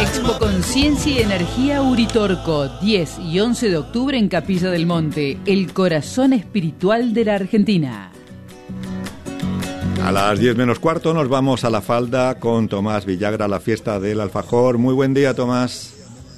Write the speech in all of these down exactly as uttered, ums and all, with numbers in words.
Expo Conciencia y Energía Uritorco, diez y once de octubre en Capilla del Monte, el corazón espiritual de la Argentina. A las diez menos cuarto nos vamos a La Falda con Tomás Villagra, la fiesta del alfajor. Muy buen día, Tomás.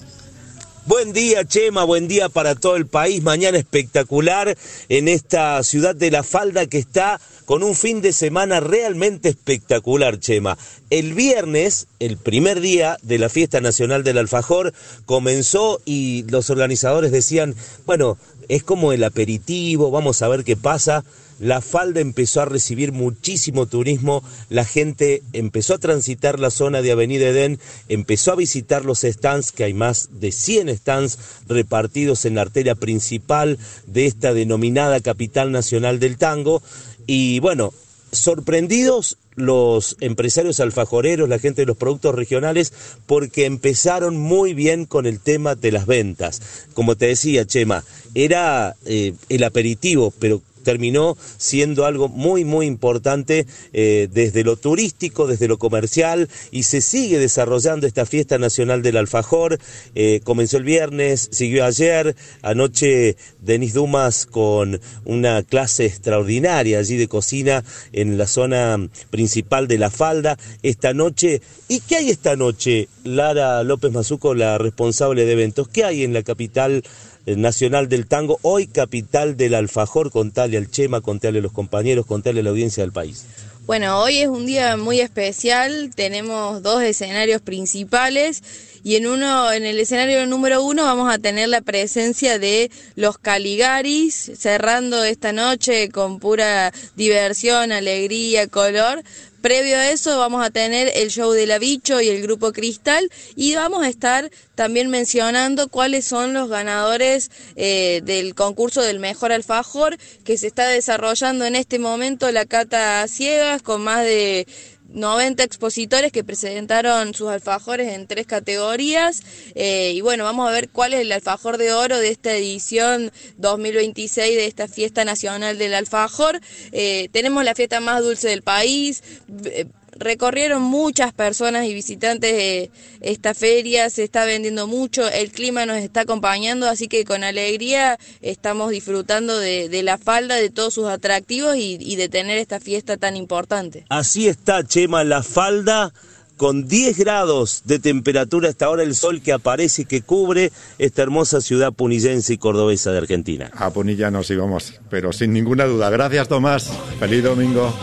Buen día, Chema, buen día para todo el país. Mañana espectacular en esta ciudad de La Falda que está con un fin de semana realmente espectacular, Chema. El viernes, el primer día de la Fiesta Nacional del Alfajor, comenzó y los organizadores decían, bueno, es como el aperitivo, vamos a ver qué pasa. La Falda empezó a recibir muchísimo turismo, la gente empezó a transitar la zona de Avenida Edén, empezó a visitar los stands, que hay más de cien stands repartidos en la arteria principal de esta denominada capital nacional del tango. Y bueno, sorprendidos los empresarios alfajoreros, la gente de los productos regionales, porque empezaron muy bien con el tema de las ventas. Como te decía, Chema, era eh, el aperitivo, pero terminó siendo algo muy muy importante eh, desde lo turístico, desde lo comercial, y se sigue desarrollando esta fiesta nacional del alfajor. Eh, comenzó el viernes, siguió ayer, anoche Denis Dumas con una clase extraordinaria allí de cocina en la zona principal de La Falda. Esta noche, ¿y qué hay esta noche? Lara López Mazuco, la responsable de eventos, ¿qué hay en la capital nacional del tango, hoy capital del alfajor? Contale al Chema, contale a los compañeros, contale a la audiencia del país. Bueno, hoy es un día muy especial, tenemos dos escenarios principales y en uno, en el escenario número uno vamos a tener la presencia de los Caligaris, cerrando esta noche con pura diversión, alegría, color. Previo a eso vamos a tener el show de La Bicho y el Grupo Cristal, y vamos a estar también mencionando cuáles son los ganadores eh, del concurso del mejor alfajor que se está desarrollando en este momento, la cata a ciegas, con más de noventa expositores que presentaron sus alfajores en tres categorías, eh, y bueno, vamos a ver cuál es el alfajor de oro de esta edición dos mil veintiséis de esta Fiesta Nacional del Alfajor. Eh, tenemos la fiesta más dulce del país. eh, Recorrieron muchas personas y visitantes de esta feria, se está vendiendo mucho, el clima nos está acompañando, así que con alegría estamos disfrutando de, de La Falda, de todos sus atractivos y, y de tener esta fiesta tan importante. Así está, Chema, La Falda, con diez grados de temperatura hasta ahora, el sol que aparece y que cubre esta hermosa ciudad punillense y cordobesa de Argentina. A Punilla nos íbamos, pero sin ninguna duda. Gracias, Tomás. Feliz domingo.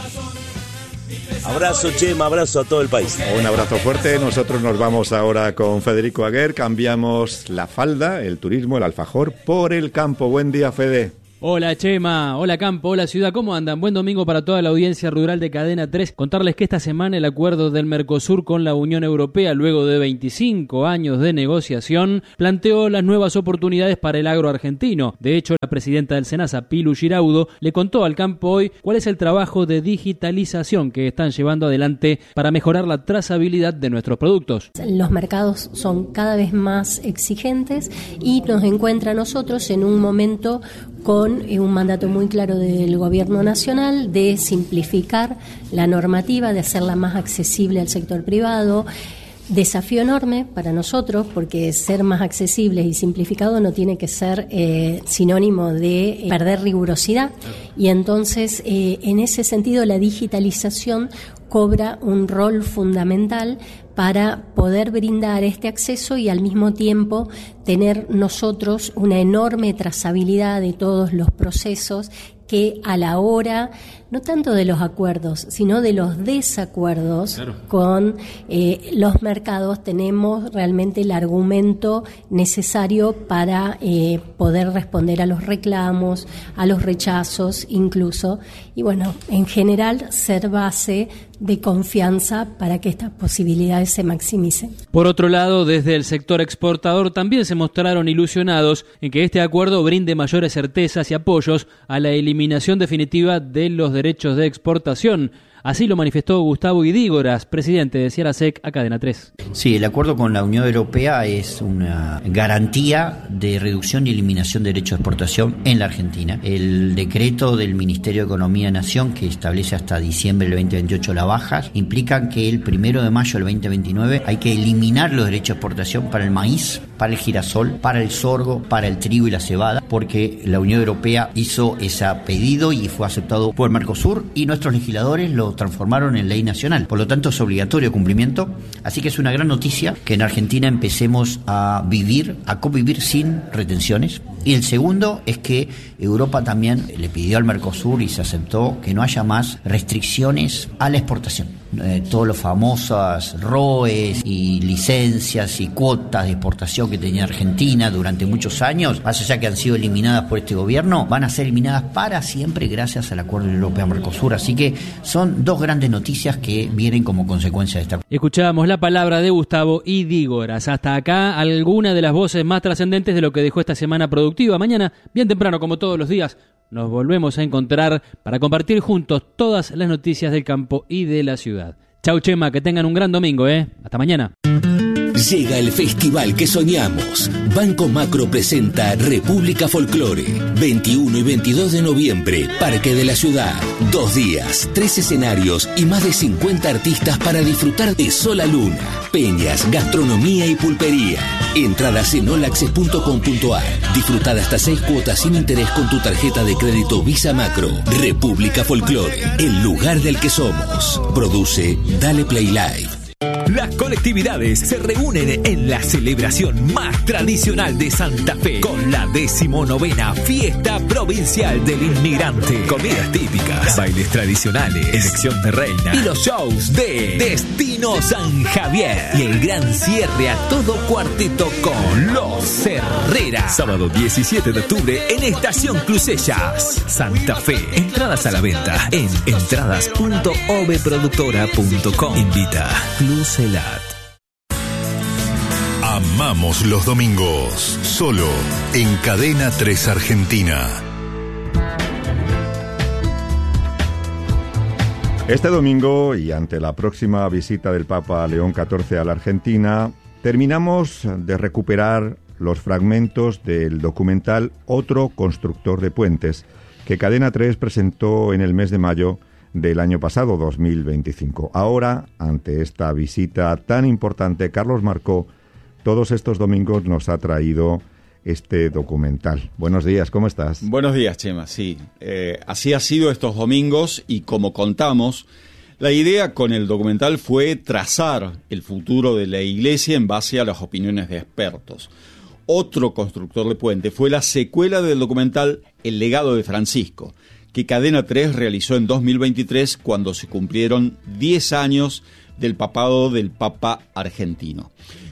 Abrazo, Chema, abrazo a todo el país. Un abrazo fuerte. Nosotros nos vamos ahora con Federico Aguer. Cambiamos La Falda, el turismo, el alfajor, por el campo. Buen día, Fede. Hola Chema, hola campo, hola ciudad, ¿cómo andan? Buen domingo para toda la audiencia rural de Cadena tres. Contarles que esta semana el acuerdo del Mercosur con la Unión Europea, luego de veinticinco años de negociación, planteó las nuevas oportunidades para el agro argentino. De hecho, la presidenta del SENASA, Pilu Giraudo, le contó al campo hoy cuál es el trabajo de digitalización que están llevando adelante para mejorar la trazabilidad de nuestros productos. Los mercados son cada vez más exigentes y nos encuentra a nosotros en un momento con un mandato muy claro del gobierno nacional de simplificar la normativa, de hacerla más accesible al sector privado. Desafío enorme para nosotros, porque ser más accesible y simplificado no tiene que ser eh, sinónimo de perder rigurosidad. Y entonces, eh, en ese sentido, la digitalización cobra un rol fundamental para poder brindar este acceso y al mismo tiempo tener nosotros una enorme trazabilidad de todos los procesos que a la hora, no tanto de los acuerdos, sino de los desacuerdos claro. con eh, los mercados, tenemos realmente el argumento necesario para eh, poder responder a los reclamos, a los rechazos incluso, y bueno, en general ser base de confianza para que estas posibilidades se maximicen. Por otro lado, desde el sector exportador también se mostraron ilusionados en que este acuerdo brinde mayores certezas y apoyos a la eliminación definitiva de los derechos de exportación. Así lo manifestó Gustavo Idígoras, presidente de Ciarasec, a Cadena tres. Sí, el acuerdo con la Unión Europea es una garantía de reducción y eliminación de derechos de exportación en la Argentina. El decreto del Ministerio de Economía de Nación, que establece hasta diciembre del veinte veintiocho la baja, implica que el primero de mayo del veinte veintinueve hay que eliminar los derechos de exportación para el maíz, para el girasol, para el sorgo, para el trigo y la cebada, porque la Unión Europea hizo ese pedido y fue aceptado por el Mercosur y nuestros legisladores lo transformaron en ley nacional. Por lo tanto, es obligatorio cumplimiento. Así que es una gran noticia que en Argentina empecemos a vivir, a convivir sin retenciones. Y el segundo es que Europa también le pidió al Mercosur y se aceptó que no haya más restricciones a la exportación. Eh, todas las famosas R O Es y licencias y cuotas de exportación que tenía Argentina durante muchos años, más allá que han sido eliminadas por este gobierno, van a ser eliminadas para siempre gracias al Acuerdo Europeo-Mercosur. Así que son dos grandes noticias que vienen como consecuencia de esta. Escuchábamos la palabra de Gustavo Idígoras. Hasta acá alguna de las voces más trascendentes de lo que dejó esta semana productiva. Mañana, bien temprano, como todos los días, nos volvemos a encontrar para compartir juntos todas las noticias del campo y de la ciudad. Chau, Chema, que tengan un gran domingo, ¿eh? Hasta mañana. Llega el festival que soñamos. Banco Macro presenta República Folclore. veintiuno y veintidós de noviembre, Parque de la Ciudad. Dos días, tres escenarios y más de cincuenta artistas para disfrutar de Sola Luna, peñas, gastronomía y pulpería. Entradas en olaxes punto com punto ar. Disfrutar hasta seis cuotas sin interés con tu tarjeta de crédito Visa Macro. República Folclore, el lugar del que somos. Produce Dale Play Live. Las colectividades se reúnen en la celebración más tradicional de Santa Fe con la decimonovena Fiesta Provincial del Inmigrante. Comidas típicas, bailes tradicionales, elección de reina y los shows de Destino San Javier. Y el gran cierre a todo cuarteto con Los Herrera. Sábado diecisiete de octubre en Estación Clusellas, Santa Fe. Entradas a la venta en entradas punto oveproductora punto com. Invita Cluselat. Amamos los domingos, solo en Cadena tres Argentina. Este domingo, y ante la próxima visita del Papa León catorce a la Argentina, terminamos de recuperar los fragmentos del documental Otro constructor de puentes, que Cadena tres presentó en el mes de mayo del año pasado, dos mil veinticinco. Ahora, ante esta visita tan importante, Carlos Marcó, todos estos domingos nos ha traído este documental. Buenos días, ¿cómo estás? Buenos días, Chema, sí. Eh, así ha sido estos domingos y como contamos, la idea con el documental fue trazar el futuro de la Iglesia en base a las opiniones de expertos. Otro constructor de puente fue la secuela del documental El legado de Francisco, que Cadena tres realizó en dos mil veintitrés cuando se cumplieron diez años del papado del Papa argentino.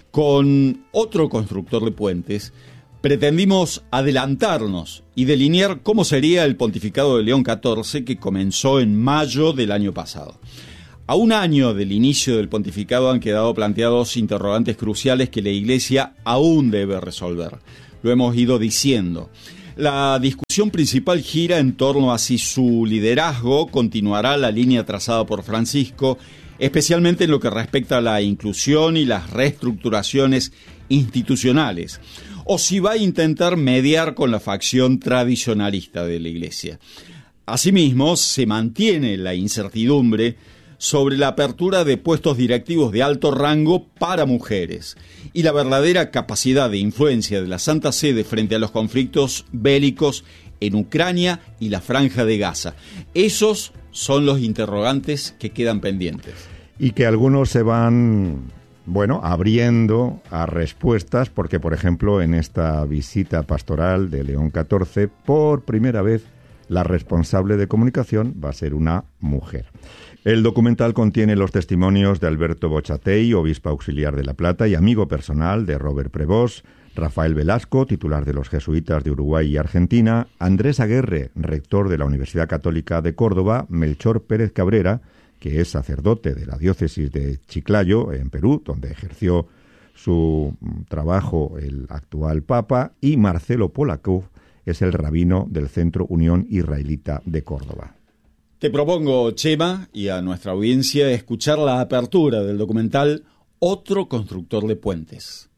Con Otro constructor de puentes pretendimos adelantarnos y delinear cómo sería el pontificado de León catorce, que comenzó en mayo del año pasado. A un año del inicio del pontificado han quedado planteados interrogantes cruciales que la Iglesia aún debe resolver. Lo hemos ido diciendo. La discusión principal gira en torno a si su liderazgo continuará la línea trazada por Francisco, especialmente en lo que respecta a la inclusión y las reestructuraciones institucionales, o si va a intentar mediar con la facción tradicionalista de la Iglesia. Asimismo, se mantiene la incertidumbre sobre la apertura de puestos directivos de alto rango para mujeres y la verdadera capacidad de influencia de la Santa Sede frente a los conflictos bélicos en Ucrania y la Franja de Gaza. Esos son los interrogantes que quedan pendientes. Y que algunos se van, bueno, abriendo a respuestas, porque, por ejemplo, en esta visita pastoral de León catorce, por primera vez, la responsable de comunicación va a ser una mujer. El documental contiene los testimonios de Alberto Bochatey, obispo auxiliar de La Plata y amigo personal de Robert Prevost, Rafael Velasco, titular de los jesuitas de Uruguay y Argentina, Andrés Aguerre, rector de la Universidad Católica de Córdoba, Melchor Pérez Cabrera, que es sacerdote de la diócesis de Chiclayo, en Perú, donde ejerció su trabajo el actual Papa, y Marcelo Polakov, es el rabino del Centro Unión Israelita de Córdoba. Te propongo, Chema, y a nuestra audiencia, escuchar la apertura del documental Otro constructor de puentes.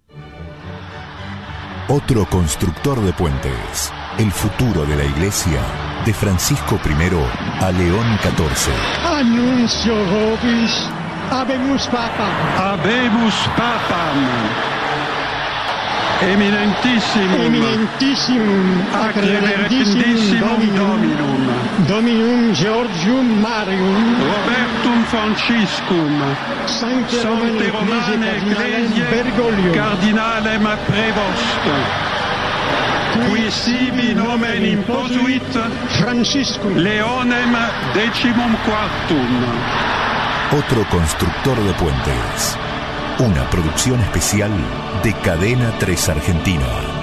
Otro constructor de puentes. El futuro de la Iglesia, de Francisco primero a León catorce. Annuncio vobis, habemus papam. Habemus papam. Eminentissimum, Eminentissimum, ac reverentissimum Dominum, Dominum Georgium Marium, Robertum Franciscum, Sancte Sancte Romane Ecclesiae, Cardinalem Prevost, qui sibi nomen imposuit Franciscum, Leonem decimum quartum. Otro constructor de puentes. Una producción especial de Cadena tres Argentina.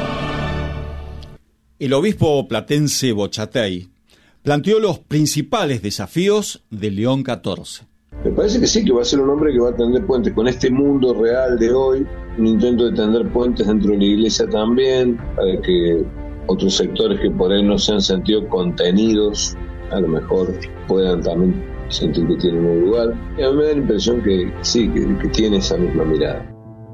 El obispo platense Bochatey planteó los principales desafíos de León catorce. Me parece que sí, que va a ser un hombre que va a tender puentes con este mundo real de hoy, un intento de tender puentes dentro de la Iglesia también, para que otros sectores que por ahí no se han sentido contenidos, a lo mejor puedan también sentir que tienen un lugar. Y a mí me da la impresión que sí, que, que tiene esa misma mirada.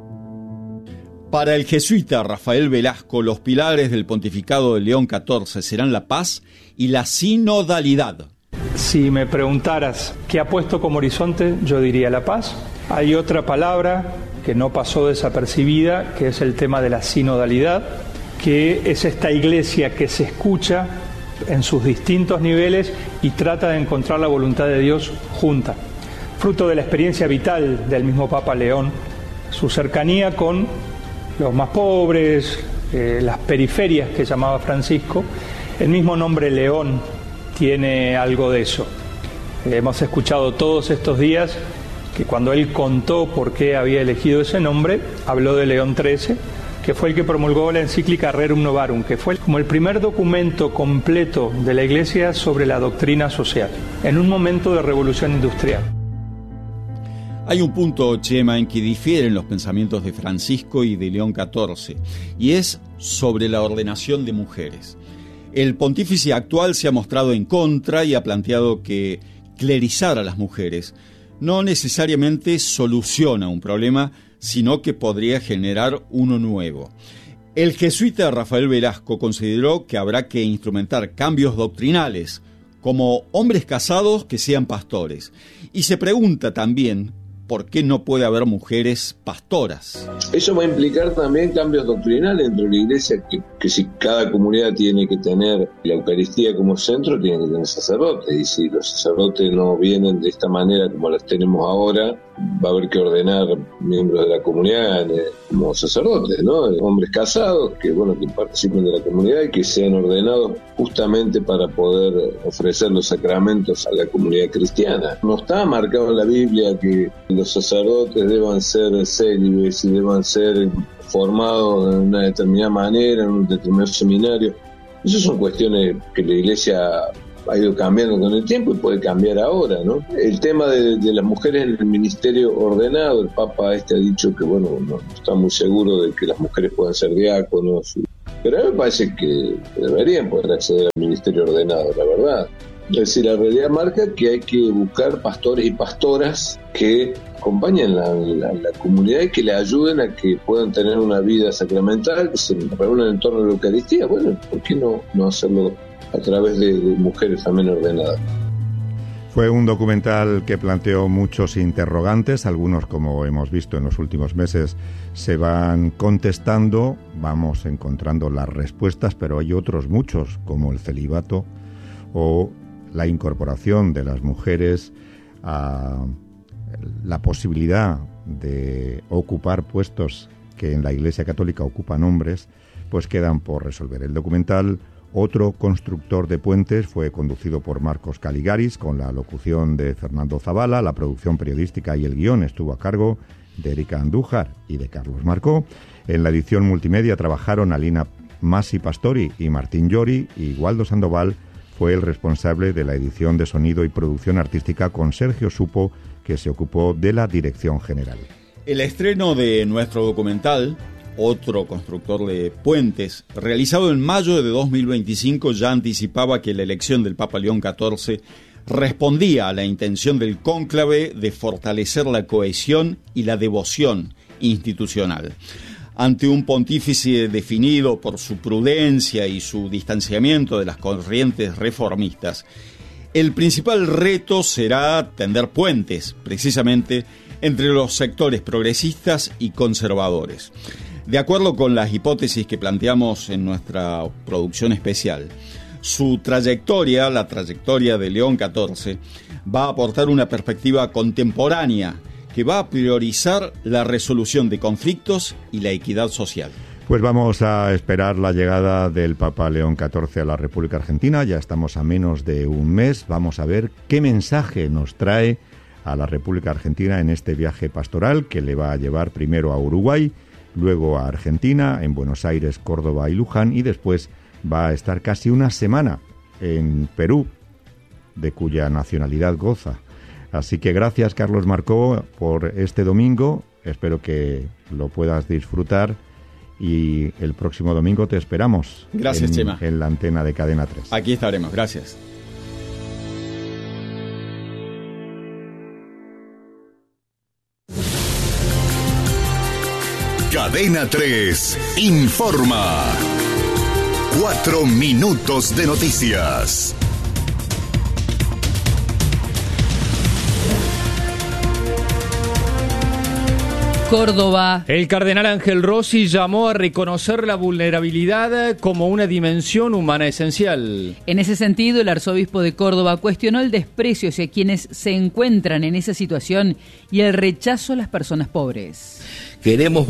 Para el jesuita Rafael Velasco, los pilares del pontificado de León catorce serán la paz y la sinodalidad. Si me preguntaras qué ha puesto como horizonte, yo diría la paz. Hay otra palabra que no pasó desapercibida, que es el tema de la sinodalidad, que es esta iglesia que se escucha en sus distintos niveles y trata de encontrar la voluntad de Dios junta. Fruto de la experiencia vital del mismo Papa León, su cercanía con los más pobres, eh, las periferias que llamaba Francisco, el mismo nombre León tiene algo de eso. Eh, hemos escuchado todos estos días que cuando él contó por qué había elegido ese nombre, habló de León trece, que fue el que promulgó la encíclica Rerum Novarum, que fue como el primer documento completo de la Iglesia sobre la doctrina social, en un momento de revolución industrial. Hay un punto, Chema, en que difieren los pensamientos de Francisco y de León catorce, y es sobre la ordenación de mujeres. El pontífice actual se ha mostrado en contra y ha planteado que clerizar a las mujeres no necesariamente soluciona un problema, sino que podría generar uno nuevo. El jesuita Rafael Velasco consideró que habrá que instrumentar cambios doctrinales, como hombres casados que sean pastores. Y se pregunta también por qué no puede haber mujeres pastoras. Eso va a implicar también cambios doctrinales dentro de la Iglesia, que, que si cada comunidad tiene que tener la Eucaristía como centro, tiene que tener sacerdotes, y si los sacerdotes no vienen de esta manera como las tenemos ahora, va a haber que ordenar miembros de la comunidad como sacerdotes, ¿no? Hombres casados que, bueno, que participen de la comunidad y que sean ordenados justamente para poder ofrecer los sacramentos a la comunidad cristiana. No está marcado en la Biblia que los sacerdotes deban ser célibes y deban ser formados de una determinada manera, en un determinado seminario. Esas son cuestiones que la Iglesia ha ido cambiando con el tiempo y puede cambiar ahora, ¿no? El tema de, de las mujeres en el ministerio ordenado, el Papa este ha dicho que, bueno, no está muy seguro de que las mujeres puedan ser diáconos, pero a mí me parece que deberían poder acceder al ministerio ordenado, la verdad. Es decir, la realidad marca que hay que buscar pastores y pastoras que acompañen la, la, la comunidad y que le ayuden a que puedan tener una vida sacramental, que se reúnan en torno a la Eucaristía. Bueno, ¿por qué no, no hacerlo a través de, de mujeres también ordenadas? Fue un documental que planteó muchos interrogantes, algunos, como hemos visto en los últimos meses, se van contestando, vamos encontrando las respuestas, pero hay otros muchos, como el celibato o la incorporación de las mujeres a la posibilidad de ocupar puestos que en la Iglesia Católica ocupan hombres, pues quedan por resolver. El documental Otro constructor de puentes fue conducido por Marcos Caligaris, con la locución de Fernando Zavala. La producción periodística y el guión estuvo a cargo de Erika Andújar y de Carlos Marcó. En la edición multimedia trabajaron Alina Masi Pastori y Martín Llori, y Waldo Sandoval fue el responsable de la edición de sonido y producción artística, con Sergio Supo, que se ocupó de la dirección general. El estreno de nuestro documental, Otro constructor de puentes, realizado en mayo de dos mil veinticinco, ya anticipaba que la elección del Papa León catorce respondía a la intención del cónclave de fortalecer la cohesión y la devoción institucional. Ante un pontífice definido por su prudencia y su distanciamiento de las corrientes reformistas, el principal reto será tender puentes, precisamente, entre los sectores progresistas y conservadores. De acuerdo con las hipótesis que planteamos en nuestra producción especial, su trayectoria, la trayectoria de León catorce, va a aportar una perspectiva contemporánea que va a priorizar la resolución de conflictos y la equidad social. Pues vamos a esperar la llegada del Papa León catorce a la República Argentina. Ya estamos a menos de un mes. Vamos a ver qué mensaje nos trae a la República Argentina en este viaje pastoral que le va a llevar primero a Uruguay, luego a Argentina, en Buenos Aires, Córdoba y Luján, y después va a estar casi una semana en Perú, de cuya nacionalidad goza. Así que gracias, Carlos Marcó, por este domingo. Espero que lo puedas disfrutar y el próximo domingo te esperamos. Gracias, en, Chema. En la antena de Cadena tres. Aquí estaremos. Gracias. Cadena tres informa. Cuatro minutos de noticias. Córdoba. El cardenal Ángel Rossi llamó a reconocer la vulnerabilidad como una dimensión humana esencial. En ese sentido, el arzobispo de Córdoba cuestionó el desprecio hacia quienes se encuentran en esa situación y el rechazo a las personas pobres. Queremos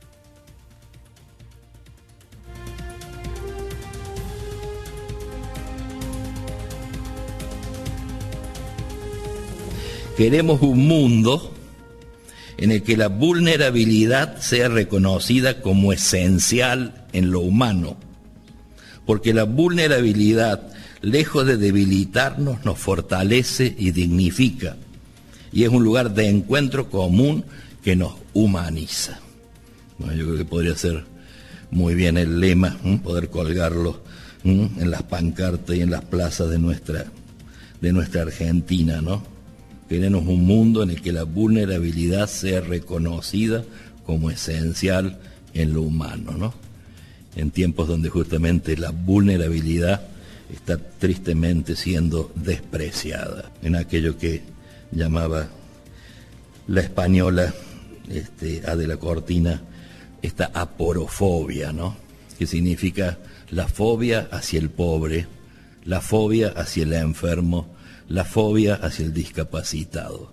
Queremos un mundo en el que la vulnerabilidad sea reconocida como esencial en lo humano, porque la vulnerabilidad, lejos de debilitarnos, nos fortalece y dignifica, y es un lugar de encuentro común que nos humaniza. Bueno, yo creo que podría ser muy bien el lema, ¿eh? Poder colgarlo ¿eh? en las pancartas y en las plazas de nuestra, de nuestra Argentina, ¿no? Queremos un mundo en el que la vulnerabilidad sea reconocida como esencial en lo humano, ¿no? En tiempos donde justamente la vulnerabilidad está tristemente siendo despreciada, en aquello que llamaba la española este, Adela Cortina, esta aporofobia, ¿no? Que significa la fobia hacia el pobre, la fobia hacia el enfermo, la fobia hacia el discapacitado.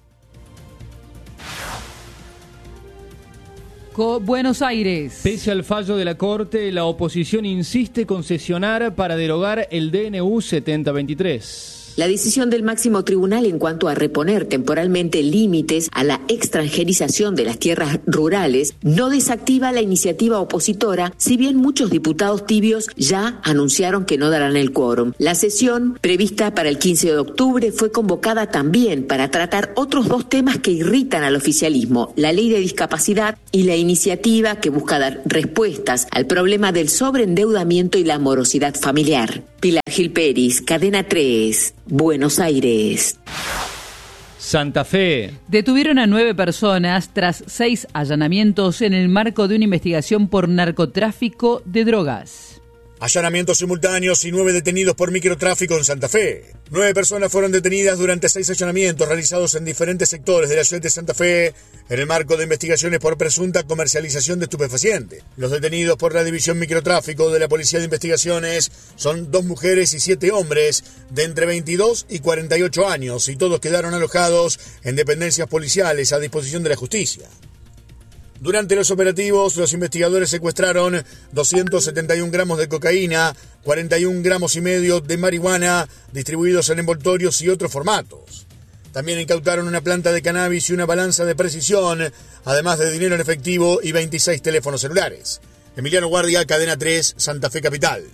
Co- Buenos Aires. Pese al fallo de la Corte, la oposición insiste con sesionar para derogar el D N U setenta veintitrés. La decisión del máximo tribunal en cuanto a reponer temporalmente límites a la extranjerización de las tierras rurales no desactiva la iniciativa opositora, si bien muchos diputados tibios ya anunciaron que no darán el quórum. La sesión, prevista para el quince de octubre, fue convocada también para tratar otros dos temas que irritan al oficialismo, la ley de discapacidad y la iniciativa que busca dar respuestas al problema del sobreendeudamiento y la morosidad familiar. Pilar Gil Peris, Cadena tres, Buenos Aires. Santa Fe. Detuvieron a nueve personas tras seis allanamientos en el marco de una investigación por narcotráfico de drogas. Allanamientos simultáneos y nueve detenidos por microtráfico en Santa Fe. Nueve personas fueron detenidas durante seis allanamientos realizados en diferentes sectores de la ciudad de Santa Fe en el marco de investigaciones por presunta comercialización de estupefacientes. Los detenidos por la División Microtráfico de la Policía de Investigaciones son dos mujeres y siete hombres de entre veintidós y cuarenta y ocho años y todos quedaron alojados en dependencias policiales a disposición de la justicia. Durante los operativos, los investigadores secuestraron doscientos setenta y un gramos de cocaína, cuarenta y un gramos y medio de marihuana, distribuidos en envoltorios y otros formatos. También incautaron una planta de cannabis y una balanza de precisión, además de dinero en efectivo y veintiséis teléfonos celulares. Emiliano Guardia, Cadena tres, Santa Fe Capital.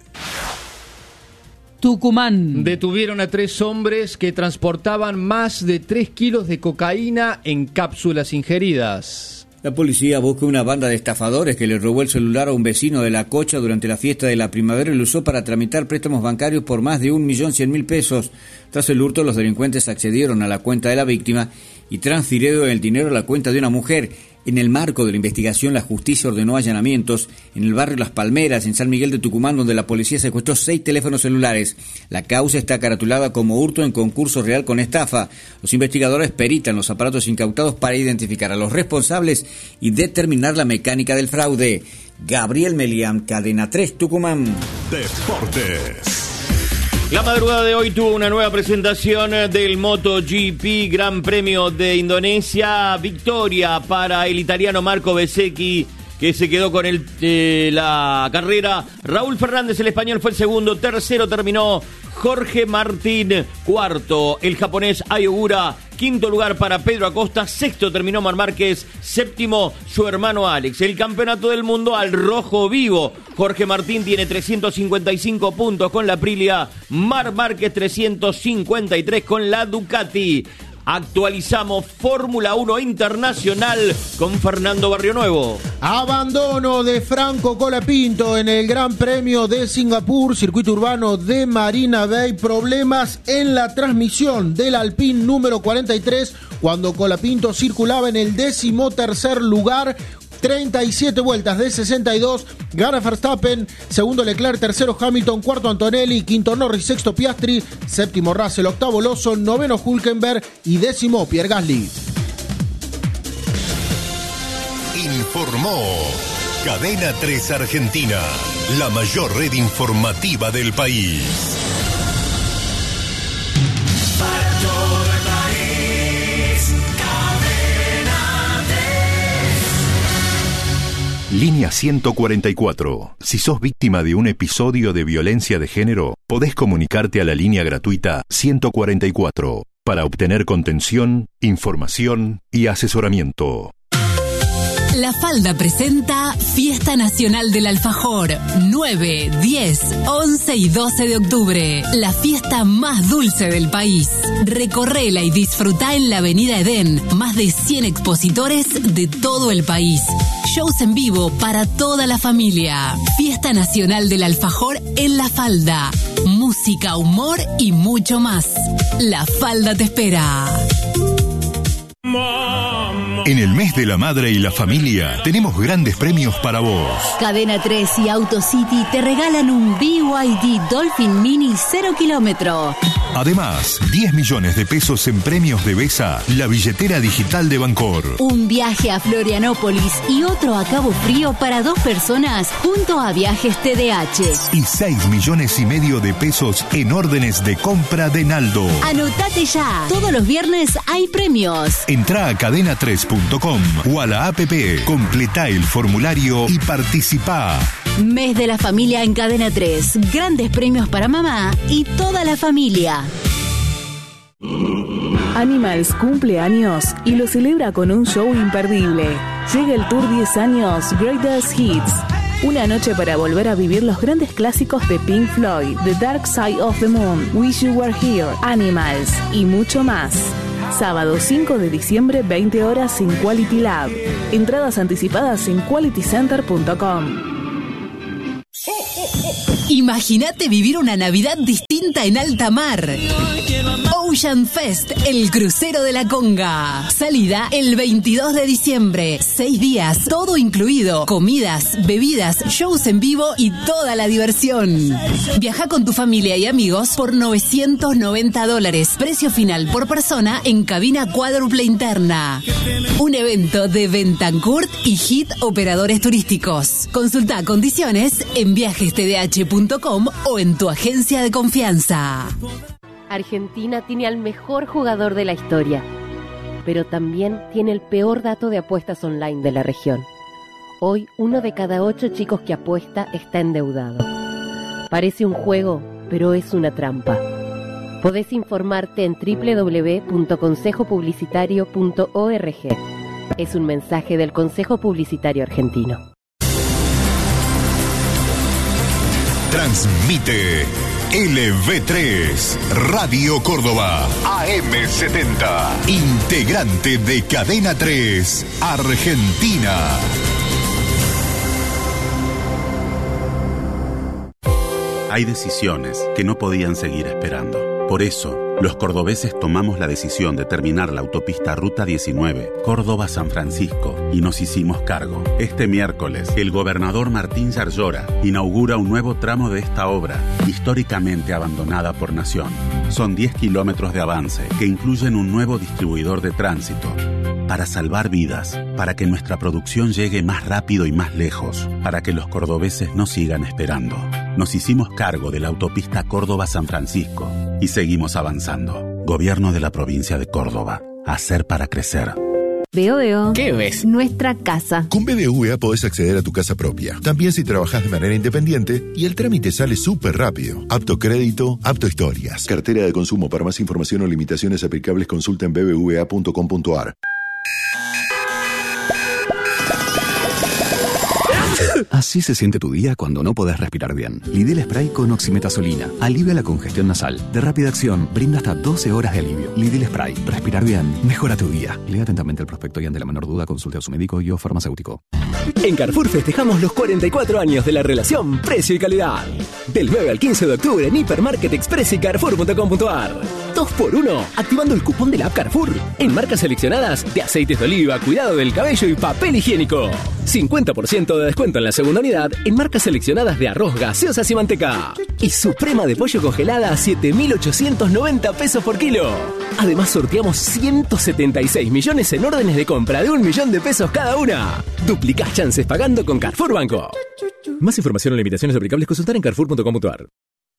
Tucumán. Detuvieron a tres hombres que transportaban más de tres kilos de cocaína en cápsulas ingeridas. La policía busca una banda de estafadores que le robó el celular a un vecino de La Cocha durante la fiesta de la primavera y lo usó para tramitar préstamos bancarios por más de un millón cien mil pesos. Tras el hurto, los delincuentes accedieron a la cuenta de la víctima y transfirieron el dinero a la cuenta de una mujer. En el marco de la investigación, la justicia ordenó allanamientos en el barrio Las Palmeras, en San Miguel de Tucumán, donde la policía secuestró seis teléfonos celulares. La causa está caratulada como hurto en concurso real con estafa. Los investigadores peritan los aparatos incautados para identificar a los responsables y determinar la mecánica del fraude. Gabriel Melián, Cadena tres, Tucumán. Deportes. La madrugada de hoy tuvo una nueva presentación del MotoGP Gran Premio de Indonesia. Victoria para el italiano Marco Bezzecchi, que se quedó con el, eh, la carrera. Raúl Fernández, el español, fue el segundo. Tercero terminó Jorge Martín. Cuarto, el japonés Ai Ogura. Quinto lugar para Pedro Acosta. Sexto terminó Marc Márquez. Séptimo, su hermano Alex. El campeonato del mundo al rojo vivo. Jorge Martín tiene trescientos cincuenta y cinco puntos con la Aprilia. Marc Márquez trescientos cincuenta y tres con la Ducati. Actualizamos Fórmula uno Internacional con Fernando Barrionuevo. Abandono de Franco Colapinto en el Gran Premio de Singapur, circuito urbano de Marina Bay. Problemas en la transmisión del Alpine número cuarenta y tres cuando Colapinto circulaba en el decimotercer lugar. treinta y siete vueltas de sesenta y dos, gana Verstappen, segundo Leclerc, tercero Hamilton, cuarto Antonelli, quinto Norris, sexto Piastri, séptimo Russell, octavo Lawson, noveno Hülkenberg y décimo Pierre Gasly. Informó Cadena tres Argentina, la mayor red informativa del país. Línea ciento cuarenta y cuatro. Si sos víctima de un episodio de violencia de género, podés comunicarte a la línea gratuita ciento cuarenta y cuatro para obtener contención, información y asesoramiento. La Falda presenta Fiesta Nacional del Alfajor, nueve, diez, once y doce de octubre. La fiesta más dulce del país. Recorrela y disfrutá en la Avenida Edén. Más de cien expositores de todo el país. Shows en vivo para toda la familia. Fiesta Nacional del Alfajor en La Falda. Música, humor y mucho más. La Falda te espera. En el mes de la madre y la familia tenemos grandes premios para vos. Cadena tres y AutoCity te regalan un B Y D Dolphin Mini cero kilómetro. Además, diez millones de pesos en premios de Besa, la billetera digital de Bancor. Un viaje a Florianópolis y otro a Cabo Frío para dos personas junto a Viajes T D H. Y seis millones y medio de pesos en órdenes de compra de Naldo. Anotate ya. Todos los viernes hay premios. Entrá a cadena tres punto com o a la app, completá el formulario y participá. Mes de la familia en Cadena tres. Grandes premios para mamá y toda la familia. Animals cumple años y lo celebra con un show imperdible. Llega el Tour diez años Greatest Hits. Una noche para volver a vivir los grandes clásicos de Pink Floyd, The Dark Side of the Moon, Wish You Were Here, Animals y mucho más. Sábado cinco de diciembre, veinte horas en Quality Lab. Entradas anticipadas en quality center punto com. Imagínate vivir una Navidad distinta en alta mar. Ocean Fest, el crucero de la Conga. Salida el veintidós de diciembre. Seis días, todo incluido. Comidas, bebidas, shows en vivo y toda la diversión. Viaja con tu familia y amigos por novecientos noventa dólares. Precio final por persona en cabina cuádruple interna. Un evento de Bentancourt y Hit Operadores Turísticos. Consulta condiciones en viajes t d h punto com o en tu agencia de confianza. Argentina tiene al mejor jugador de la historia, pero también tiene el peor dato de apuestas online de la región. Hoy, uno de cada ocho chicos que apuesta está endeudado. Parece un juego, pero es una trampa. Podés informarte en doble u doble u doble u punto consejo publicitario punto org. Es un mensaje del Consejo Publicitario Argentino. Transmite L V tres, Radio Córdoba, A M setenta, integrante de Cadena tres, Argentina. Hay decisiones que no podían seguir esperando. Por eso, los cordobeses tomamos la decisión de terminar la autopista Ruta diecinueve, Córdoba-San Francisco, y nos hicimos cargo. Este miércoles, el gobernador Martín Yarlora inaugura un nuevo tramo de esta obra, históricamente abandonada por Nación. Son diez kilómetros de avance que incluyen un nuevo distribuidor de tránsito. Para salvar vidas, para que nuestra producción llegue más rápido y más lejos, para que los cordobeses no sigan esperando. Nos hicimos cargo de la autopista Córdoba-San Francisco y seguimos avanzando. Gobierno de la provincia de Córdoba. Hacer para crecer. Veo, veo. ¿Qué ves? Nuestra casa. Con B B V A podés acceder a tu casa propia. También si trabajás de manera independiente y el trámite sale súper rápido. Apto crédito, apto historias. Cartera de consumo. Para más información o limitaciones aplicables consulta en b b v a punto com punto a r. Así se siente tu día cuando no podés respirar bien. Lidl Spray con oximetazolina. Alivia la congestión nasal. De rápida acción, brinda hasta doce horas de alivio. Lidl Spray. Respirar bien. Mejora tu día. Lea atentamente el prospecto y ante la menor duda consulte a su médico y o farmacéutico. En Carrefour festejamos los cuarenta y cuatro años de la relación precio y calidad. Del nueve al quince de octubre en Hipermarket Express y carrefour punto com punto a r. dos por uno, activando el cupón de la app Carrefour. En marcas seleccionadas de aceites de oliva, cuidado del cabello y papel higiénico. cincuenta por ciento de descuento en la segunda unidad en marcas seleccionadas de arroz, gaseosas y manteca. Y suprema de pollo congelada a siete mil ochocientos noventa pesos por kilo. Además sorteamos ciento setenta y seis millones en órdenes de compra de un millón de pesos cada una. Duplicás chances pagando con Carrefour Banco. Más información o limitaciones aplicables consultar en carrefour punto com punto a r.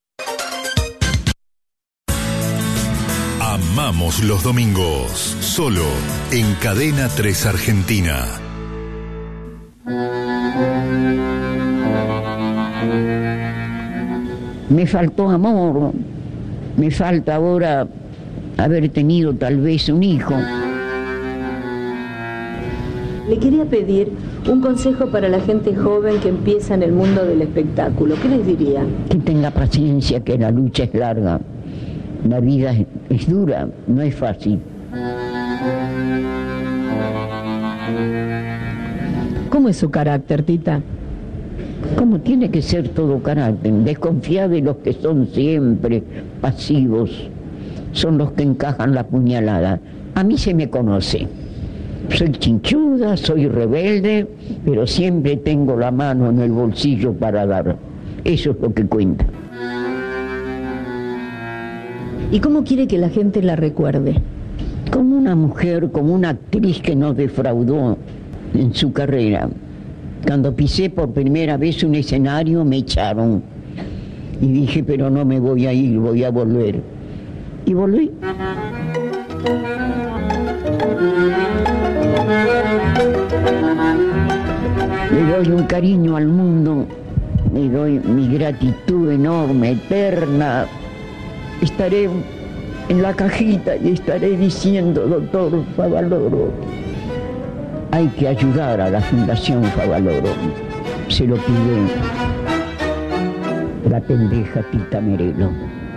Amamos los domingos, solo en Cadena tres Argentina. Me faltó amor, me falta ahora haber tenido tal vez un hijo. Le quería pedir un consejo para la gente joven que empieza en el mundo del espectáculo. ¿Qué les diría? Que tenga paciencia, que la lucha es larga. La vida es, es dura, no es fácil. ¿Cómo es su carácter, Tita? Como tiene que ser todo carácter. Desconfía de los que son siempre pasivos. Son los que encajan la puñalada. A mí se me conoce. Soy chinchuda, soy rebelde, pero siempre tengo la mano en el bolsillo para dar. Eso es lo que cuenta. ¿Y cómo quiere que la gente la recuerde? Como una mujer, como una actriz que nos defraudó en su carrera. Cuando pisé por primera vez un escenario me echaron. Y dije, pero no me voy a ir, voy a volver. Y volví. Le doy un cariño al mundo, le doy mi gratitud enorme, eterna. Estaré en la cajita y estaré diciendo, doctor Favaloro, hay que ayudar a la Fundación Favaloro. Se lo pide la pendeja Tita Merelo.